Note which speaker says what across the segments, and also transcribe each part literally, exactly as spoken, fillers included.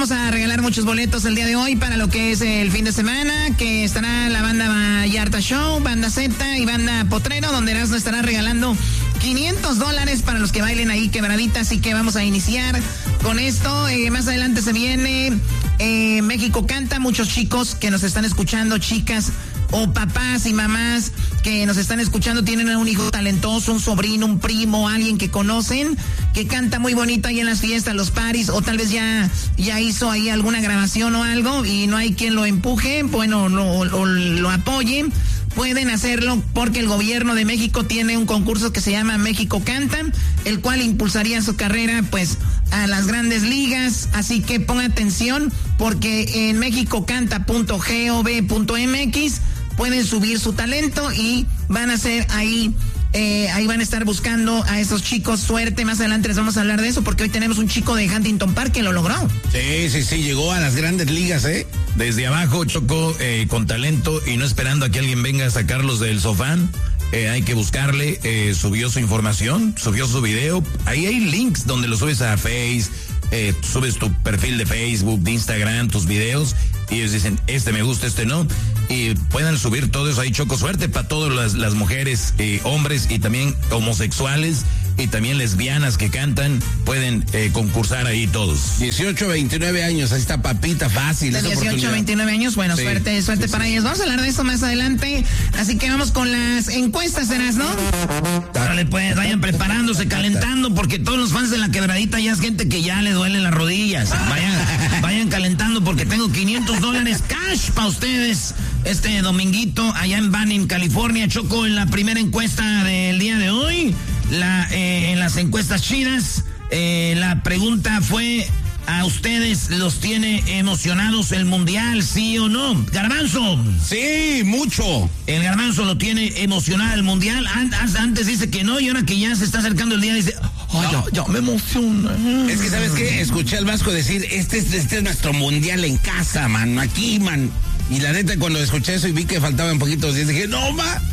Speaker 1: vamos a regalar muchos boletos el día de hoy para lo que es el fin de semana, que estará la banda Vallarta Show, banda Z y banda Potrero, donde Erasmo estará regalando quinientos dólares para los que bailen ahí quebradita, así que vamos a iniciar con esto. Eh, más adelante se viene eh, México Canta, muchos chicos que nos están escuchando, chicas o papás y mamás que nos están escuchando, tienen un hijo talentoso, un sobrino, un primo, alguien que conocen, que canta muy bonito ahí en las fiestas, los paris, o tal vez ya, ya hizo ahí alguna grabación o algo y no hay quien lo empuje, bueno, lo, o lo apoye. Pueden hacerlo porque el gobierno de México tiene un concurso que se llama México Canta, el cual impulsaría su carrera pues a las grandes ligas, así que ponga atención porque en mexicocanta punto gov punto mx pueden subir su talento y van a ser ahí, eh, ahí van a estar buscando a esos chicos. Suerte, más adelante les vamos a hablar de eso porque hoy tenemos un chico de Huntington Park que lo logró.
Speaker 2: Sí, sí, sí, llegó a las grandes ligas, ¿eh? Desde abajo, Choco, eh, con talento y no esperando a que alguien venga a sacarlos del sofá. Eh, hay que buscarle, eh, subió su información, subió su video. Ahí hay links donde lo subes a Face, eh, subes tu perfil de Facebook, de Instagram, tus videos. Y ellos dicen, este me gusta, este no. Y puedan subir todo eso ahí, Choco. Suerte para todas las, las mujeres, eh, hombres y también homosexuales y también lesbianas que cantan. Pueden eh, concursar ahí todos.
Speaker 3: dieciocho a veintinueve años, ahí está papita, fácil.
Speaker 1: De dieciocho a veintinueve años, bueno, sí, suerte, suerte sí, para sí. ellos. Vamos a hablar de eso más adelante. Así que vamos con las encuestas, ¿serás, no?
Speaker 4: Dale, pues, vayan preparándose, calentando, porque todos los fans de La Quebradita ya es gente que ya le duelen las rodillas. Vayan, vayan calentando porque tengo quinientos dólares cash para ustedes este dominguito allá en Banning, California. Choco, en la primera encuesta del día de hoy, la eh, en las encuestas chidas, eh, la pregunta fue: ¿a ustedes los tiene emocionados el mundial, sí o no? Garbanzo.
Speaker 3: Sí, mucho.
Speaker 4: El Garbanzo lo tiene emocionado el mundial. Antes dice que no y ahora que ya se está acercando el día dice, ay, no. ya, ya me emociona.
Speaker 3: Es que, ¿sabes qué? Escuché al Vasco decir, este es, este es nuestro mundial en casa, man, aquí, man. Y la neta, cuando escuché eso y vi que faltaban poquitos días, dije, no, ma,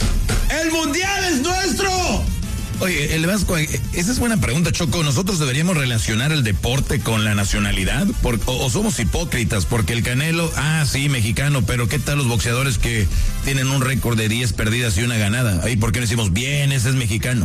Speaker 3: el mundial es nuestro.
Speaker 2: Oye, el Vasco, esa es buena pregunta, Choco. ¿Nosotros deberíamos relacionar el deporte con la nacionalidad? Por, o, o somos hipócritas? Porque el Canelo, ah, sí, mexicano, pero ¿qué tal los boxeadores que tienen un récord de diez perdidas y una ganada? Ahí, ¿por qué no decimos, bien, ese es mexicano?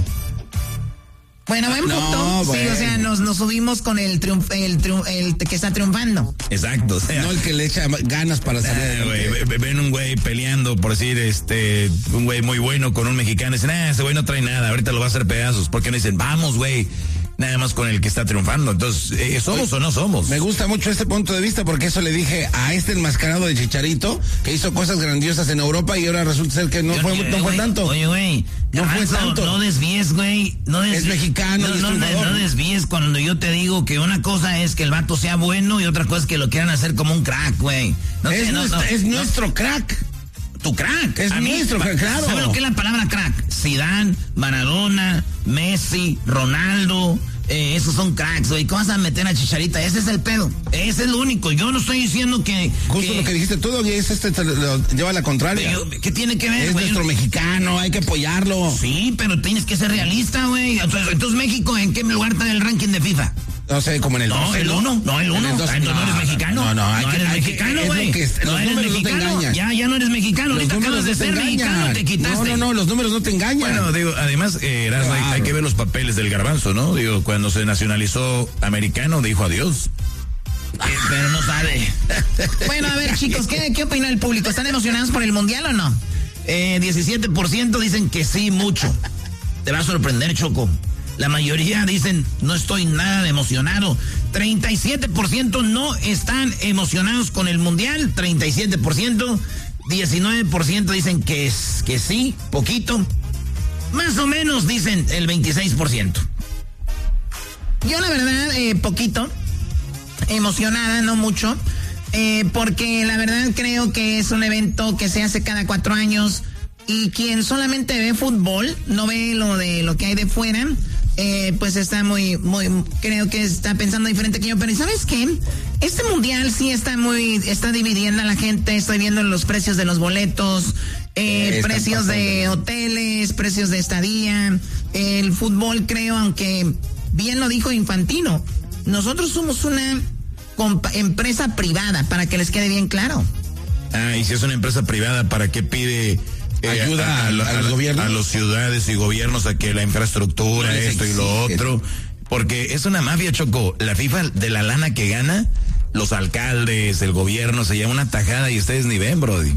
Speaker 1: Bueno, buen punto. No, sí, bueno. O sea, nos, nos subimos con el triunf, el, triunf, el que está triunfando.
Speaker 2: Exacto. O sea,
Speaker 3: no el que le echa ganas para salir.
Speaker 2: Eh, güey, ven un güey peleando, por decir, este, un güey muy bueno con un mexicano. Dicen, ah, ese güey no trae nada, ahorita lo va a hacer pedazos. ¿Por qué no dicen, vamos, güey? Nada más con el que está triunfando. Entonces, eh, ¿somos o no somos?
Speaker 3: Me gusta mucho este punto de vista porque eso le dije a este enmascarado de Chicharito que hizo cosas grandiosas en Europa y ahora resulta ser que no Yo, fue, no wey, fue tanto.
Speaker 4: Oye, güey, no fue tanto. No desvíes, güey. No des...
Speaker 3: Es mexicano.
Speaker 4: No, no, no, no desvíes cuando yo te digo que una cosa es que el vato sea bueno y otra cosa es que lo quieran hacer como un crack, güey.
Speaker 3: No es,
Speaker 4: sé,
Speaker 3: nuestra,
Speaker 4: no,
Speaker 3: es
Speaker 4: no,
Speaker 3: nuestro crack.
Speaker 4: Tu crack.
Speaker 3: Es nuestro, crack, claro.
Speaker 4: ¿Sabes lo que es la palabra crack? Zidane, Maradona, Messi, Ronaldo. Eh, esos son cracks, güey. ¿Cómo vas a meter a Chicharita? Ese es el pedo. Ese es lo único. Yo no estoy diciendo que...
Speaker 3: Justo
Speaker 4: que,
Speaker 3: lo que dijiste tú, y es este te lo lleva a la contraria.
Speaker 4: Yo, ¿qué tiene que ver,
Speaker 3: Es
Speaker 4: güey?
Speaker 3: nuestro mexicano, hay que apoyarlo.
Speaker 4: Sí, pero tienes que ser realista, güey. Entonces, ¿México en qué lugar está en el ranking de FIFA?
Speaker 3: No sé, como en el
Speaker 4: No,
Speaker 3: doce,
Speaker 4: el uno, no, el uno.
Speaker 3: doce,
Speaker 4: no, no eres mexicano.
Speaker 3: No, no, hay
Speaker 4: no
Speaker 3: que,
Speaker 4: eres
Speaker 3: hay
Speaker 4: mexicano,
Speaker 3: que,
Speaker 4: güey.
Speaker 3: Es
Speaker 4: no
Speaker 3: eres
Speaker 4: mexicano.
Speaker 3: No te engañan.
Speaker 4: Ya, ya no eres mexicano.
Speaker 3: Los
Speaker 4: Ahorita acabas de ser mexicano, te quitaste.
Speaker 3: No, no, no, los números no te engañan.
Speaker 2: Bueno, digo, además, eh, Erasmo, hay, hay que ver los papeles del Garbanzo, ¿no? Digo, cuando se nacionalizó americano, dijo adiós.
Speaker 4: Eh, pero no sabe.
Speaker 1: Bueno, a ver, chicos, ¿qué, qué opina el público? ¿Están emocionados por el mundial o no?
Speaker 4: Eh, diecisiete por ciento dicen que sí, mucho. Te va a sorprender, Choco. La mayoría dicen, no estoy nada emocionado. treinta y siete por ciento no están emocionados con el mundial. treinta y siete por ciento. diecinueve por ciento dicen que, es, que sí, poquito. Más o menos dicen el veintiséis por ciento.
Speaker 1: Yo la verdad, eh, poquito. Emocionada, no mucho. Eh, porque la verdad creo que es un evento que se hace cada cuatro años. Y quien solamente ve fútbol, no ve lo de lo que hay de fuera. Eh, pues está muy, muy, creo que está pensando diferente que yo, pero ¿sabes qué? Este mundial sí está muy, está dividiendo a la gente, estoy viendo los precios de los boletos, eh, precios de hoteles, precios de estadía, el fútbol creo, aunque bien lo dijo Infantino, nosotros somos una compa- empresa privada, para que les quede bien claro.
Speaker 2: Ah, y si es una empresa privada, ¿para qué pide eh,
Speaker 3: ayuda
Speaker 2: a, a, a,
Speaker 3: al
Speaker 2: a,
Speaker 3: gobierno?
Speaker 2: a los ciudades y gobiernos a que la infraestructura,
Speaker 3: No les
Speaker 2: esto y lo
Speaker 3: exige.
Speaker 2: otro? Porque es una mafia, Choco. La FIFA, de la lana que gana, los alcaldes, el gobierno, se lleva una tajada y ustedes ni ven, brody.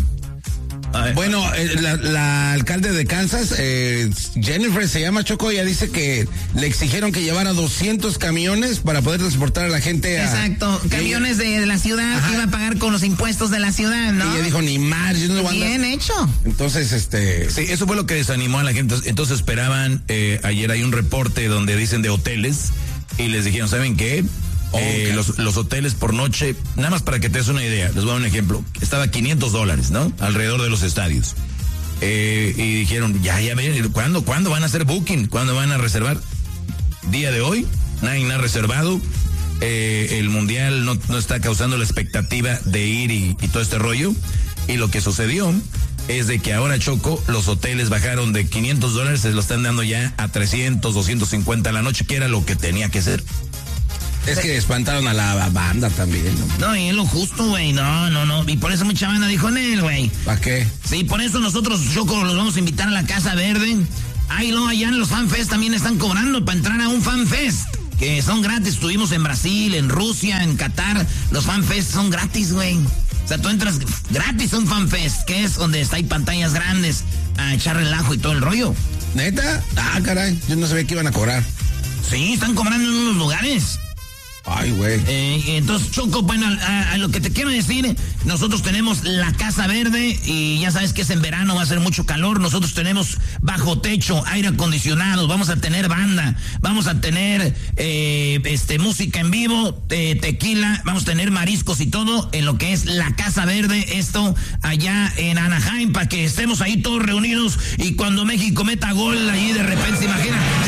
Speaker 3: Bueno, eh, la, la alcalde de Kansas, eh, Jennifer se llama, Choco, ella dice que le exigieron que llevara doscientos camiones para poder transportar a la gente a...
Speaker 1: Exacto, camiones de, de la ciudad. Ajá. Que iba a pagar con los impuestos de la ciudad, ¿no?
Speaker 3: Y ella dijo, ni más, yo no lo voy a andar.
Speaker 1: Bien hecho.
Speaker 3: Entonces, este...
Speaker 2: Sí, eso fue lo que desanimó a la gente. Entonces esperaban, eh, ayer hay un reporte donde dicen de hoteles y les dijeron, ¿saben qué? Eh, okay. los, los hoteles por noche, nada más para que te des una idea, les voy a dar un ejemplo, estaba quinientos dólares, ¿no? Alrededor de los estadios. Eh, y dijeron, ya, ya, ¿cuándo, ¿cuándo van a hacer booking? ¿Cuándo van a reservar? Día de hoy, nadie ha reservado. Eh, el mundial no, no está causando la expectativa de ir y, y todo este rollo. Y lo que sucedió es de que ahora, Choco, los hoteles bajaron de quinientos dólares, se lo están dando ya a trescientos, doscientos cincuenta a la noche, que era lo que tenía que ser.
Speaker 3: Es que espantaron a la banda también, ¿no?
Speaker 4: No, y es lo justo, güey. No, no, no. Y por eso mucha banda dijo en él, güey.
Speaker 3: ¿Para qué?
Speaker 4: Sí, por eso nosotros, Choco, los vamos a invitar a la Casa Verde. Ahí no, allá en los FanFest también están cobrando para entrar a un FanFest, que son gratis. Estuvimos en Brasil, en Rusia, en Qatar. Los FanFest son gratis, güey. O sea, tú entras gratis a un FanFest, que es donde está ahí pantallas grandes, a echar relajo y todo el rollo.
Speaker 3: ¿Neta? Ah, caray. Yo no sabía que iban a cobrar.
Speaker 4: Sí, están cobrando en unos lugares.
Speaker 3: Ay, güey.
Speaker 4: Eh, entonces, Choco, bueno, a, a lo que te quiero decir, nosotros tenemos la Casa Verde y ya sabes que es en verano, va a ser mucho calor. Nosotros tenemos bajo techo, aire acondicionado, vamos a tener banda, vamos a tener eh, este música en vivo, eh, tequila, vamos a tener mariscos y todo en lo que es la Casa Verde, esto allá en Anaheim, para que estemos ahí todos reunidos y cuando México meta gol, ahí de repente se imagina.